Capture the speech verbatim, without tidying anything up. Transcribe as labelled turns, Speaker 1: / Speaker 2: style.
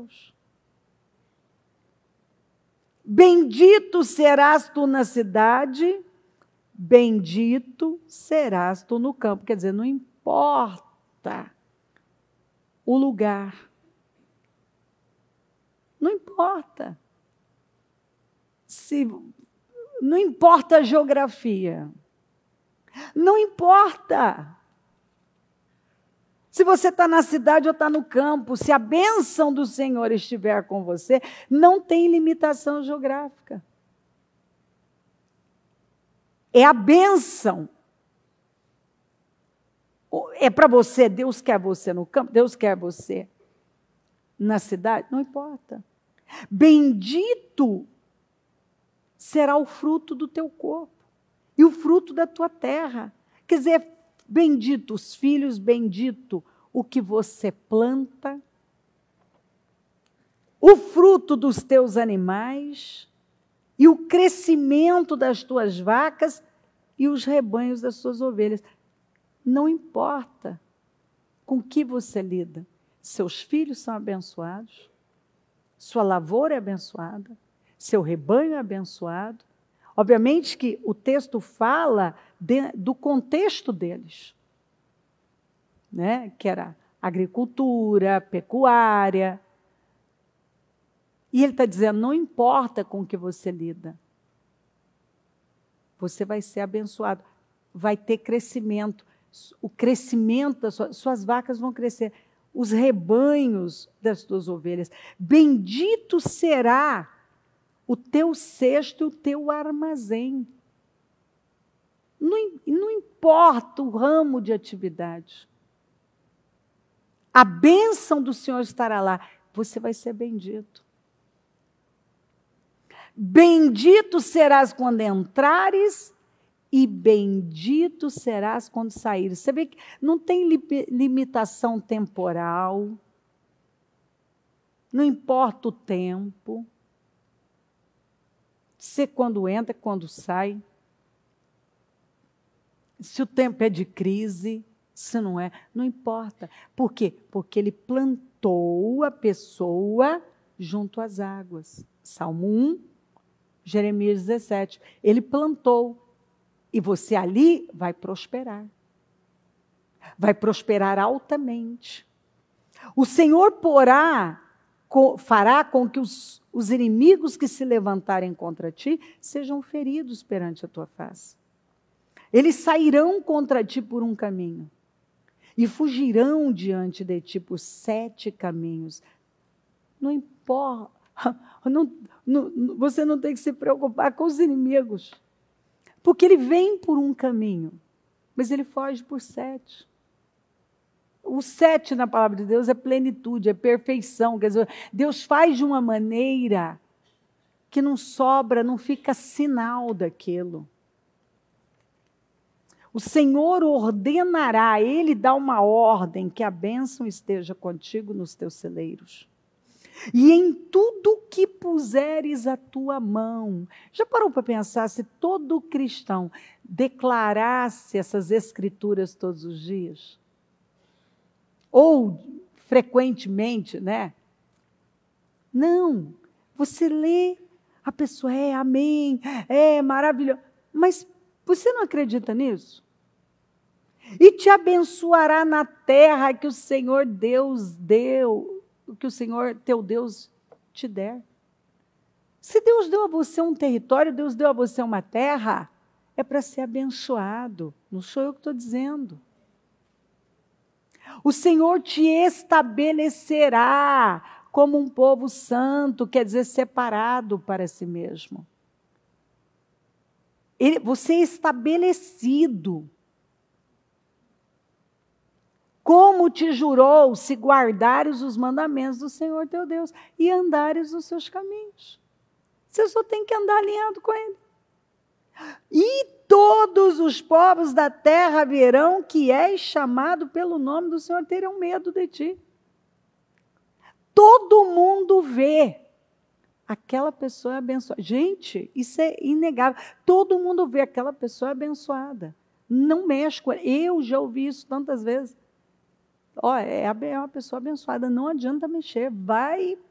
Speaker 1: Deus. Bendito serás tu na cidade, bendito serás tu no campo. Quer dizer, não importa o lugar. Não importa. Se, não importa a geografia. Não importa. Se você está na cidade ou está no campo, se a bênção do Senhor estiver com você, não tem limitação geográfica. É a bênção. É para você, Deus quer você no campo, Deus quer você na cidade, não importa. Bendito será o fruto do teu corpo e o fruto da tua terra. Quer dizer, bendito os filhos, bendito o que você planta, o fruto dos teus animais e o crescimento das tuas vacas e os rebanhos das tuas ovelhas. Não importa com que você lida, seus filhos são abençoados, sua lavoura é abençoada, seu rebanho é abençoado. Obviamente que o texto fala de, do contexto deles, né? Que era agricultura, pecuária. E ele está dizendo, não importa com o que você lida, você vai ser abençoado, vai ter crescimento. O crescimento das suas, suas vacas vão crescer, os rebanhos das tuas ovelhas. Bendito será o teu cesto e o teu armazém. Não, não importa o ramo de atividade. A bênção do Senhor estará lá. Você vai ser bendito. Bendito serás quando entrares e bendito serás quando saíres. Você vê que não tem li- limitação temporal. Não importa o tempo. Se quando entra, quando sai. Se o tempo é de crise, se não é, não importa. Por quê? Porque ele plantou a pessoa junto às águas. Salmo um, Jeremias dezessete. Ele plantou. E você ali vai prosperar. Vai prosperar altamente. O Senhor porá, fará com que os, os inimigos que se levantarem contra ti sejam feridos perante a tua face. Eles sairão contra ti por um caminho e fugirão diante de ti por sete caminhos. Não importa, não, não, você não tem que se preocupar com os inimigos, porque ele vem por um caminho, mas ele foge por sete. O sete na palavra de Deus é plenitude, é perfeição. Quer dizer, Deus faz de uma maneira que não sobra, não fica sinal daquilo. O Senhor ordenará, Ele dá uma ordem, que a bênção esteja contigo nos teus celeiros. E em tudo que puseres a tua mão. Já parou para pensar, se todo cristão declarasse essas escrituras todos os dias? Ou frequentemente, né? Não, você lê, a pessoa é amém, é maravilhoso, mas você não acredita nisso? E te abençoará na terra que o Senhor Deus deu, que o Senhor teu Deus te der. Se Deus deu a você um território, Deus deu a você uma terra, é para ser abençoado. Não sou eu que estou dizendo. O Senhor te estabelecerá como um povo santo, quer dizer, separado para si mesmo. Ele, você é estabelecido. Como te jurou, se guardares os mandamentos do Senhor teu Deus e andares nos seus caminhos. Você só tem que andar alinhado com Ele. E todos os povos da terra verão que és chamado pelo nome do Senhor, terão medo de ti. Todo mundo vê. Aquela pessoa é abençoada. Gente, isso é inegável. Todo mundo vê aquela pessoa abençoada. Não mexe com ela. Eu já ouvi isso tantas vezes. Ó, é uma pessoa abençoada, não adianta mexer. Vai